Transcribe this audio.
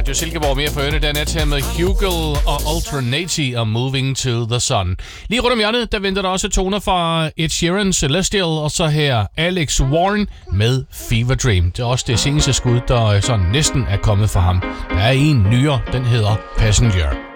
Radio Silkeborg. Mere for ørene, den er til med Hugel og Alternati og Moving to the Sun. Lige rundt om hjørnet, der venter der også toner fra Ed Sheeran, Celestial, og så her Alex Warren med Fever Dream. Det er også det seneste skud, der sådan næsten er kommet fra ham. Der er en nyere, den hedder Passenger.